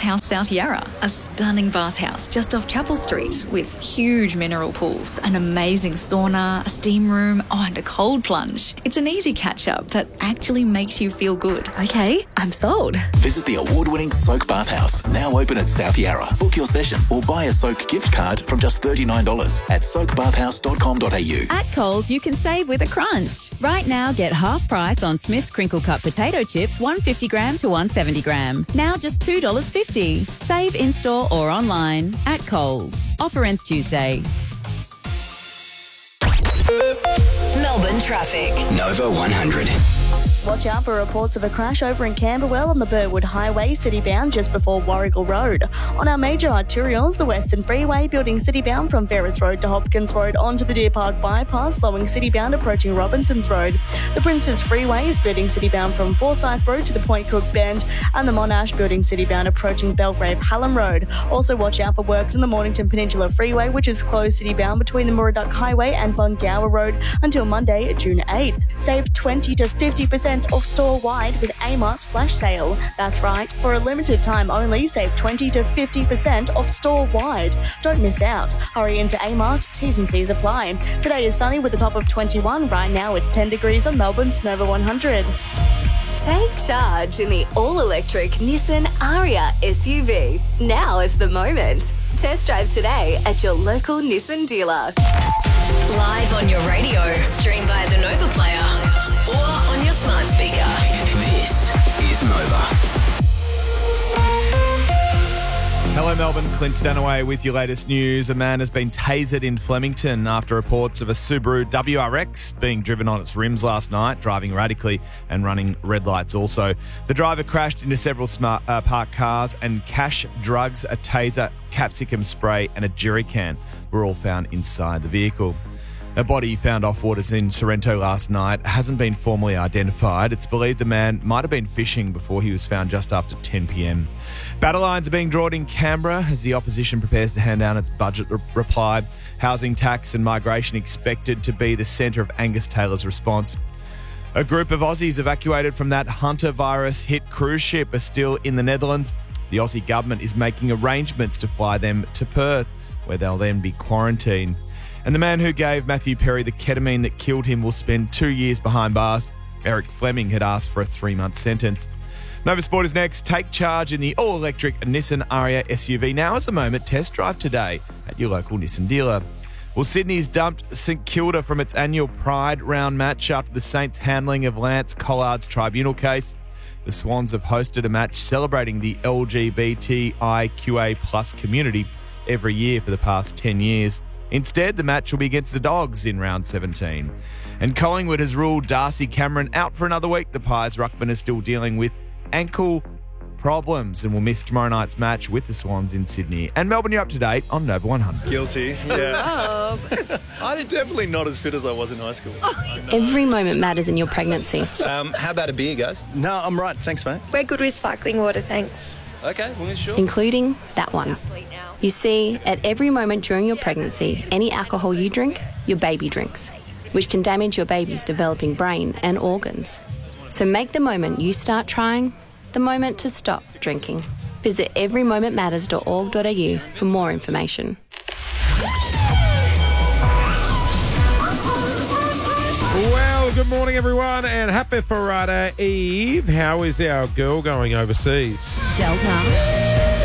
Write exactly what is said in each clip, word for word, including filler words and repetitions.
Bathhouse South Yarra, a stunning bathhouse just off Chapel Street with huge mineral pools, an amazing sauna, a steam room, oh, and a cold plunge. It's an easy catch-up that actually makes you feel good. Okay, I'm sold. Visit the award-winning Soak Bathhouse, now open at South Yarra. Book your session or buy a Soak gift card from just thirty-nine dollars at soak bathhouse dot com dot a u. At Coles, you can save with a crunch. Right now, get half price on Smith's Crinkle Cut potato chips, one hundred fifty gram to one hundred seventy gram. Now just two dollars fifty. Save in-store or online at Coles. Offer ends Tuesday. Melbourne traffic. Nova one hundred. Watch out for reports of a crash over in Camberwell on the Burwood Highway, city-bound just before Warrigal Road. On our major arterials, the Western Freeway, building city-bound from Ferris Road to Hopkins Road onto the Deer Park Bypass, slowing city-bound approaching Robinsons Road. The Princes Freeway is building city-bound from Forsyth Road to the Point Cook Bend, and the Monash building city-bound approaching Belgrave Hallam Road. Also watch out for works in the Mornington Peninsula Freeway, which is closed city-bound between the Murray Duck Highway and Bungower Road until Monday, June eighth. Save twenty to fifty percent off store-wide with Amart's flash sale. That's right, for a limited time only, save twenty to fifty percent off store-wide. Don't miss out. Hurry into Amart, T's and C's apply. Today is sunny with a top of twenty-one. Right now it's ten degrees on Melbourne's Nova one hundred. Take charge in the all-electric Nissan Ariya S U V. Now is the moment. Test drive today at your local Nissan dealer. Live on your radio, stream via the Nova Player or on your smart speaker. This is Nova. Hello Melbourne, Clint Stanaway with your latest news. A man has been tasered in Flemington after reports of a Subaru W R X being driven on its rims last night, driving erratically and running red lights also. The driver crashed into several smart, uh, parked cars, and cash, drugs, a taser, capsicum spray and a jerry can were all found inside the vehicle. A body found off waters in Sorrento last night hasn't been formally identified. It's believed the man might have been fishing before he was found just after ten p.m. Battle lines are being drawn in Canberra as the opposition prepares to hand down its budget re- reply. Housing tax and migration expected to be the centre of Angus Taylor's response. A group of Aussies evacuated from that Hunter virus-hit cruise ship are still in the Netherlands. The Aussie government is making arrangements to fly them to Perth, where they'll then be quarantined. And the man who gave Matthew Perry the ketamine that killed him will spend two years behind bars. Eric Fleming had asked for a three-month sentence. Nova Sport is next. Take charge in the all-electric Nissan Ariya S U V. Now is the moment. Test drive today at your local Nissan dealer. Well, Sydney's dumped St Kilda from its annual Pride round match after the Saints' handling of Lance Collard's tribunal case. The Swans have hosted a match celebrating the L G B T I Q A plus community every year for the past ten years. Instead, the match will be against the Dogs in round seventeen. And Collingwood has ruled Darcy Cameron out for another week. The Pies ruckman is still dealing with ankle problems and will miss tomorrow night's match with the Swans in Sydney. And Melbourne, you're up to date on Nova one hundred. Guilty, yeah. I'm definitely not as fit as I was in high school. Every moment matters in your pregnancy. Um, how about a beer, guys? No, I'm right. Thanks, mate. We're good with sparkling water, thanks. Okay, well, sure. Including that one. You see, at every moment during your pregnancy, any alcohol you drink, your baby drinks, which can damage your baby's developing brain and organs. So make the moment you start trying the moment to stop drinking. Visit every moment matters dot org dot a u for more information. Well, good morning, everyone, and happy Friday Eve. How is our girl going overseas? Delta.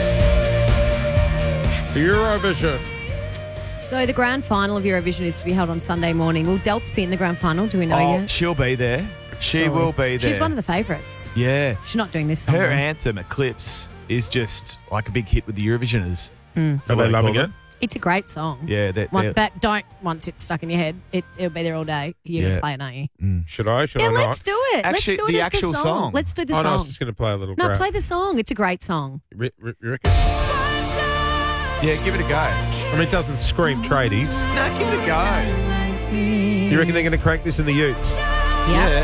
Eurovision. So the grand final of Eurovision is to be held on Sunday morning. Will Delts be in the grand final? Do we know oh, yet? She'll be there. She Surely. will be there. She's one of the favourites. Yeah. She's not doing this song. Her though. anthem, Eclipse, is just like a big hit with the Eurovisioners. Mm. Are they loving it? It's a great song. Yeah. They're, One, they're... but don't, once it's stuck in your head, it, it'll be there all day. You're Yeah. going to play it, aren't you? Mm. Should I? Should yeah, I not? let's do it. Actually, let's do it the as actual the song. Let's do the oh, song. no, I was just going to play a little No, crap. play the song. It's a great song. Re- re- you reckon? Yeah, give it a go. I mean, it doesn't scream tradies. No, give it a go. You reckon they're going to crank this in the youths? Yeah.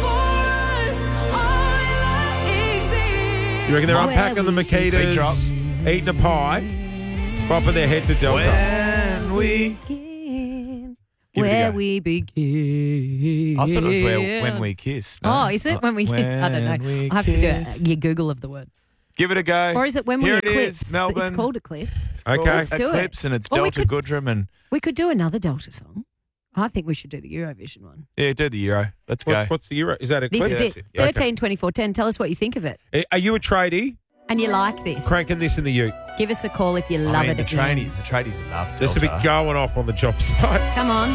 You reckon they're Where unpacking the we- Makitas, drop. eating a pie, popping their head to Delta? When we... Begin, Give it a where go. we begin. I thought it was where, when we kiss. No? Oh, is it when we kiss? I don't When know. we I have to do kiss. a, your Google of the words. Give it a go. Or is it when we Here eclipse? It is, Melbourne. It's called Eclipse. Okay. Let's do it. Eclipse, and it's Or we Delta could- Goodrem. And We could do another Delta song. I think we should do the Eurovision one. yeah, do the Euro. Let's go. What's, what's the Euro? Is that a This clip? is Yeah, it. that's it. Yeah, okay. thirteen twenty-four ten. Tell us what you think of it. Eh, Are you a tradie? And you like this. Cranking this in the ute. Give us a call if you I love mean, it. the at the end. tradies, the tradies love This will be Delta. going off on the job site. Come on.